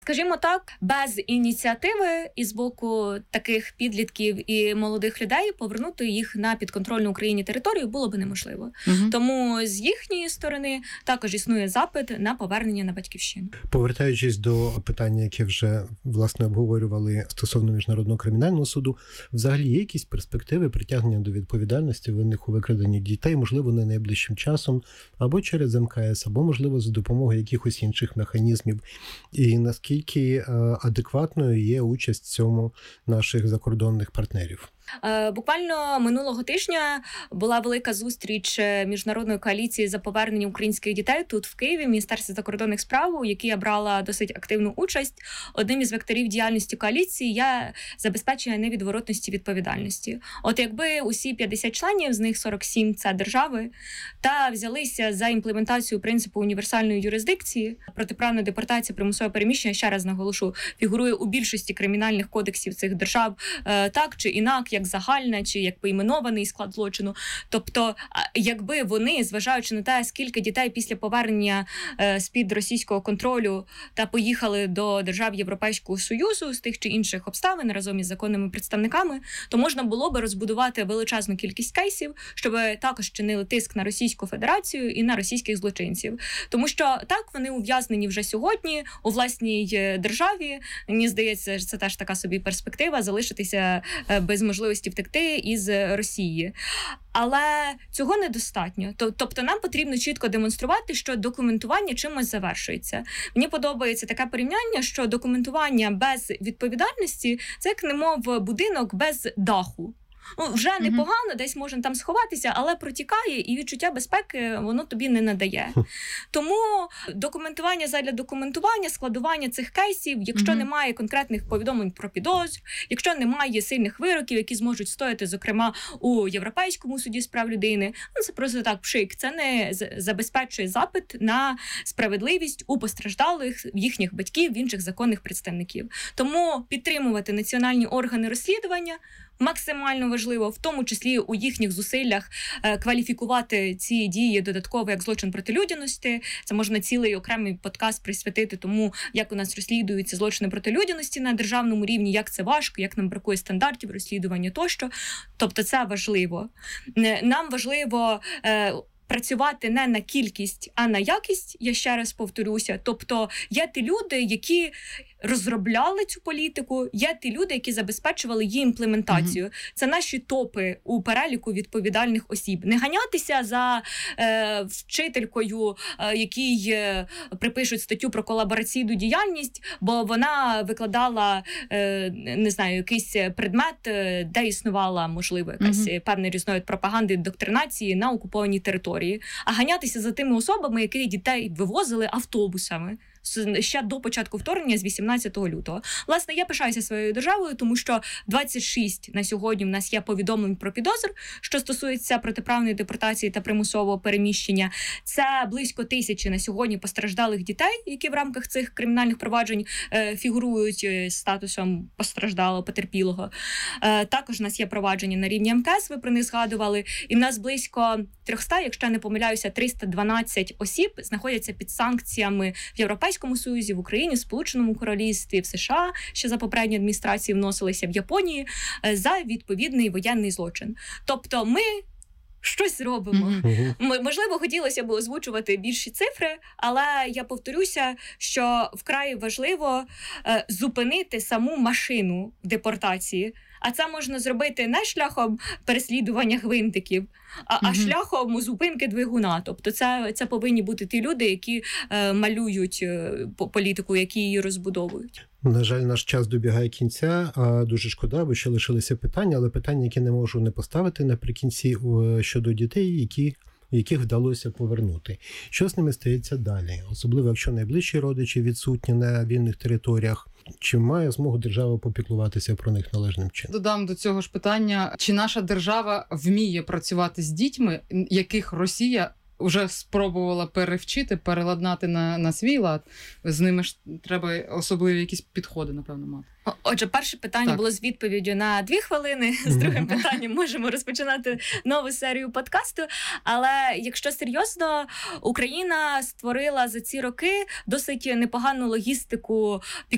Скажімо так, без ініціативи і з боку таких підлітків і молодих людей повернути їх на підконтрольну Україні територію було б неможливо. Тому з їхньої сторони також існує запит на повернення на батьківщину. Повертаючись до питання, яке вже, власне, обговорювали стосовно Міжнародного кримінального суду, взагалі є якісь перспективи притягнення до відповідальності винних у викраденні дітей, можливо, не найближчим часом, або через МКС, або, можливо, за допомогою якихось інших механізмів. І наскільки адекватною є участь в цьому наших закордонних партнерів? Буквально минулого тижня була велика зустріч Міжнародної коаліції за повернення українських дітей тут в Києві, в Міністерстві закордонних справ, у якій я брала досить активну участь. Одним із векторів діяльності коаліції є забезпечення невідворотності відповідальності. От якби усі 50 членів, з них 47 – це держави, та взялися за імплементацію принципу універсальної юрисдикції, протиправна депортація, примусове переміщення, ще раз наголошу, фігурує у більшості кримінальних кодексів цих держав так чи інак, як загальна, чи як поіменований склад злочину. Тобто, якби вони, зважаючи на те, скільки дітей після повернення з-під російського контролю та поїхали до держав Європейського Союзу з тих чи інших обставин разом із законними представниками, то можна було би розбудувати величезну кількість кейсів, щоб також чинили тиск на Російську Федерацію і на російських злочинців. Тому що так, вони ув'язнені вже сьогодні у власній державі. Мені здається, це теж така собі перспектива залишитися без можливості втекти із Росії. Але цього недостатньо. Тобто нам потрібно чітко демонструвати, що документування чимось завершується. Мені подобається таке порівняння, що документування без відповідальності – це як немов будинок без даху. Вже непогано, десь можна там сховатися, але протікає, і відчуття безпеки воно тобі не надає. Тому документування задля документування, складування цих кейсів, якщо немає конкретних повідомлень про підозр, якщо немає сильних вироків, які зможуть стояти, зокрема, у Європейському суді з прав людини, це просто так пшик. Це не забезпечує запит на справедливість у постраждалих, в їхніх батьків, в інших законних представників. Тому підтримувати національні органи розслідування максимально важливо, в тому числі у їхніх зусиллях кваліфікувати ці дії додатково як злочин проти людяності. Це можна цілий окремий подкаст присвятити тому, як у нас розслідуються злочини проти людяності на державному рівні, як це важко, як нам бракує стандартів розслідування тощо. Тобто це важливо. Нам важливо працювати не на кількість, а на якість, я ще раз повторюся. Тобто є ті люди, які розробляли цю політику, є ті люди, які забезпечували її імплементацію. Це наші топи у переліку відповідальних осіб. Не ганятися за вчителькою, якій припишуть статтю про колабораційну діяльність, бо вона викладала, не знаю, якийсь предмет, де існувала, можливо, якась певний різновид пропаганди, доктринації на окупованій території. А ганятися за тими особами, які дітей вивозили автобусами ще до початку вторгнення з 18 лютого. Власне, я пишаюся своєю державою, тому що 26 на сьогодні в нас є повідомлень про підозр, що стосується протиправної депортації та примусового переміщення. Це близько 1000 на сьогодні постраждалих дітей, які в рамках цих кримінальних проваджень фігурують з статусом постраждалого, потерпілого. Також у нас є провадження на рівні МКС, ви про них згадували, і в нас близько 300, якщо я не помиляюся, 312 осіб знаходяться під санкціями в Європейському Союзі, в Україні, в Сполученому Королівстві, в США, ще за попередньої адміністрації вносилися в Японії, за відповідний воєнний злочин. Тобто ми щось робимо. Можливо, хотілося б озвучувати більші цифри, але я повторюся, що вкрай важливо зупинити саму машину депортації. А це можна зробити не шляхом переслідування гвинтиків, а шляхом зупинки двигуна. Тобто це повинні бути ті люди, які малюють політику, які її розбудовують. На жаль, наш час добігає кінця. Дуже шкода, бо ще лишилися питання, але питання, які не можу не поставити наприкінці щодо дітей, яких вдалося повернути. Що з ними стається далі? Особливо, якщо найближчі родичі відсутні на вільних територіях. Чи має змогу держава попіклуватися про них належним чином? Додам до цього ж питання, чи наша держава вміє працювати з дітьми, яких Росія вже спробувала перевчити, переладнати на свій лад? З ними ж треба особливі якісь підходи, напевно, мати. Отже, перше питання було з відповіддю на 2 хвилини. З другим питанням можемо розпочинати нову серію подкасту. Але якщо серйозно, Україна створила за ці роки досить непогану логістику